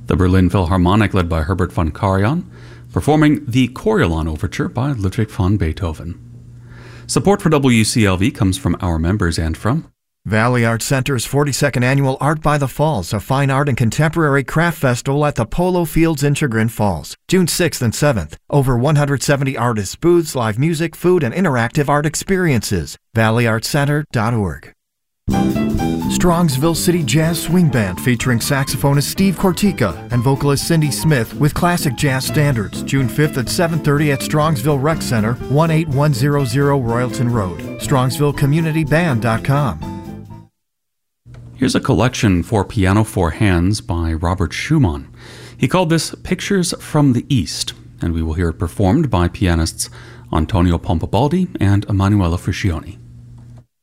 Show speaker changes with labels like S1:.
S1: The Berlin Philharmonic, led by Herbert von Karajan, performing the Coriolan Overture by Ludwig van Beethoven. Support for WCLV comes from our members and from
S2: Valley Art Center's 42nd Annual Art by the Falls, a fine art and contemporary craft festival at the Polo Fields in Chagrin Falls, June 6th and 7th. Over 170 artists, booths, live music, food, and interactive art experiences. valleyartcenter.org. Strongsville City Jazz Swing Band featuring saxophonist Steve Cortica and vocalist Cindy Smith with classic jazz standards, June 5th at 7:30 at Strongsville Rec Center, 18100 Royalton Road. StrongsvilleCommunityBand.com.
S1: Here's a collection for piano for hands by Robert Schumann. He called this Pictures from the East, and we will hear it performed by pianists Antonio Pompabaldi and Emanuela Friscioni.